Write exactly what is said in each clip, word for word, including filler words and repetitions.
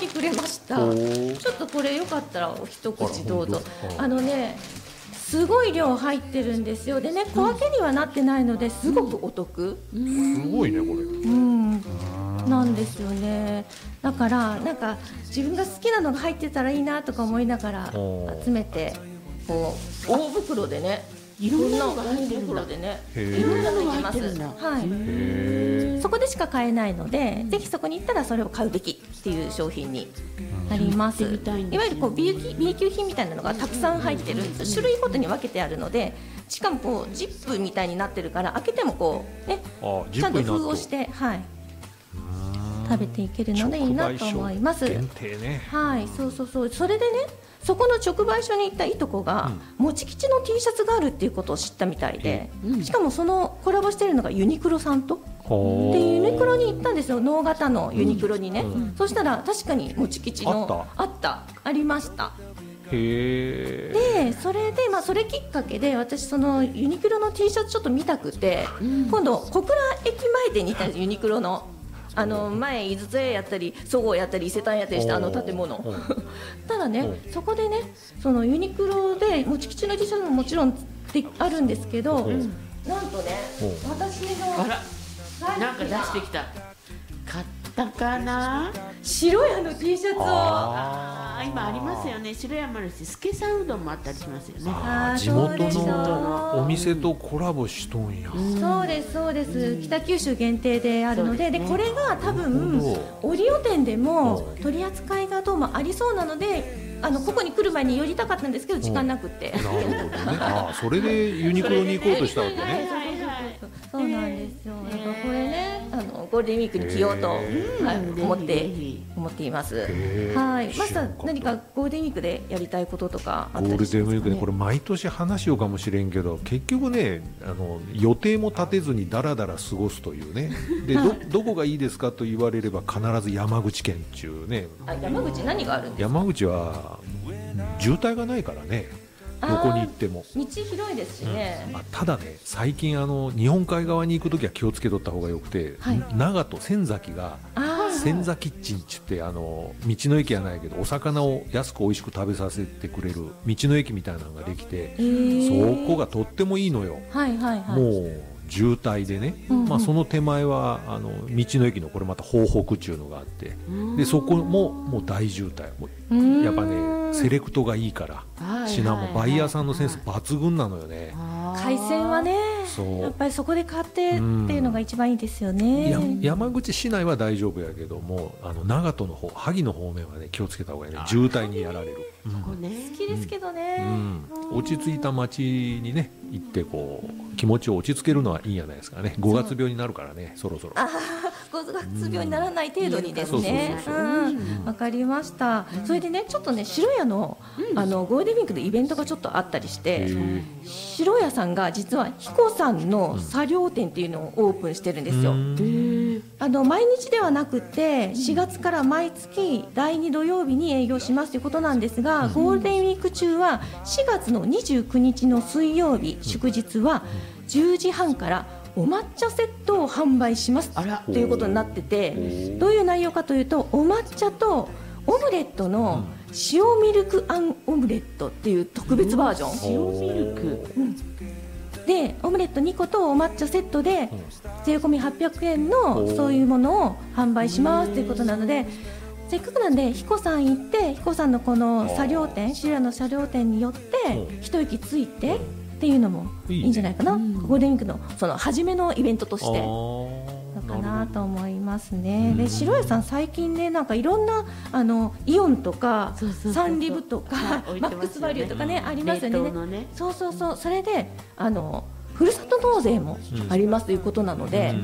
にくれました。ちょっとこれよかったらお一口どうぞ。あのねすごい量入ってるんですよ。でね小分けにはなってないのですごくお得、 うん、すごいねこれ、うん、なんですよね。だからなんか自分が好きなのが入ってたらいいなとか思いながら集めてこう大袋でねいろんなのが入ってる袋でねいろんなのが入ってるんだ。はい。そこでしか買えないので、ぜひそこに行ったらそれを買うべきっていう商品になります。いわゆるこう B 級、B 級品みたいなのがたくさん入ってる、種類ごとに分けてあるので、しかもこうジップみたいになってるから開けてもこうねちゃんと封をして、はい、食べていけるのでいいなと思います。 限定ね。 はい、そうそうそう。それでねそこの直売所に行ったいとこが、うん、もち吉の T シャツがあるっていうことを知ったみたいで、うん、しかもそのコラボしているのがユニクロさんとでユニクロに行ったんですよ。ノー型のユニクロにね、うんうん、そしたら確かにもち吉のあったありました。 へでそれで、まあ、それきっかけで私そのユニクロの T シャツちょっと見たくて、うん、今度小倉駅前でに行ったんですユニクロのあの前井筒屋やったりそごうやったり伊勢丹やったりしたあの建物ただねそこでねそのユニクロでもち吉の T シャツももちろんあるんですけど、なんとね私のあらなんか出してきた買ったかな白屋の T シャツをあ今ありますよね。白屋もあるし助さんうどんもあったりしますよね。 あ地元のお店とコラボしとんや。 そうですそうです、北九州限定であるの で, で、ね、でこれが多分オリオ店でも取り扱いがどうもありそうなのであのここに来る前に寄りたかったんですけど時間なくってなるほどね。あそれでユニクロに行こうとしたわけね。 そうなんですよ。だからこれねあのゴールデンウィークに着ようと、はい、思って思っています。はい。マスター何かゴールデンウィークでやりたいこととかあったりしますかね。ゴールデンウィークでこれ毎年話しようかもしれんけど結局ねあの予定も立てずにだらだら過ごすというね。で ど, どこがいいですかと言われれば必ず山口県中ね。 あ山口何があるんですか。 山口は渋滞がないからね。どこに行っても道広いですしね、 うんまあ、ただね最近あの日本海側に行くときは気をつけとった方がよくて、はい、長門仙崎が仙崎キッチンって言ってあの道の駅はないけどお魚を安く美味しく食べさせてくれる道の駅みたいなのができて、そこがとってもいいのよ、 はいはいはい、 もう渋滞でね、うんうんまあ、その手前はあの道の駅のこれまた豊北っていうのがあってでそこももう大渋滞もうやっぱねセレクトがいいから品もバイヤーさんのセンス抜群なのよね。 海鮮はねやっぱりそこで買ってっていうのが一番いいですよね、 うん、山口市内は大丈夫やけどもあの長門の方萩の方面はね気をつけた方がいいね。渋滞にやられる、 うん、そこね好きですけどね、 うんうん、落ち着いた街にね行ってこう気持ちを落ち着けるのはいいんじゃないですかね。ごがつ病になるからねそろそろあごがつ病にならない程度にですね。わかりました、うん、それでねちょっとね白屋の、うん、あのゴールデンウィークでイベントがちょっとあったりして白屋さんが実は彦さんの作業店っていうのをオープンしてるんですよ、うん、あの毎日ではなくてしがつから毎月だいに土曜日に営業しますということなんですが、うん、ゴールデンウィーク中はしがつのにじゅうくにちの水曜日祝日はじゅうじはんからお抹茶セットを販売しますということになってて、どういう内容かというとお抹茶とオムレットの塩ミルクあんオムレットっていう特別バージョン、 塩ミルク、 うん、でオムレットにことお抹茶セットで税込みはっぴゃくえんのそういうものを販売しますということなので、せっかくなんで彦さん行って彦さんのこの車両店白屋の車両店によって一息ついてっていうのもいいんじゃないかな、うん、ゴールデンウィークのその初めのイベントとしてのかなと思いますね。で白屋さん最近ねなんかいろんなあのイオンとかサンリブとか、はい、マックスバリューとかね、うん、ありますよね。ねそうそうそうそれであのふるさと納税もありますということなので、うん、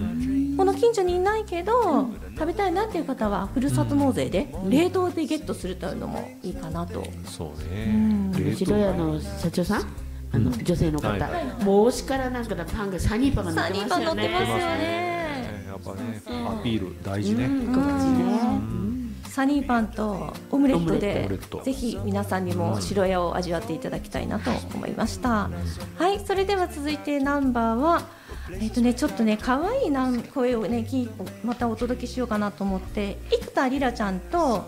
この近所にいないけど、うん、食べたいなっていう方はふるさと納税で冷凍でゲットするというのもいいかなと、うん、 そうね、 うん、白屋の社長さんあの女性の方、はいはい、もう推しからなんかのパンがサニーパンが乗ってますよね。 やっぱねアピール大事ね、うんうん、サニーパンとオムレットでぜひ皆さんにも白屋を味わっていただきたいなと思いました、うん、はい。それでは続いてナンバーはえっとね、ちょっとね可愛いな声をねまたお届けしようかなと思って生田リラちゃんと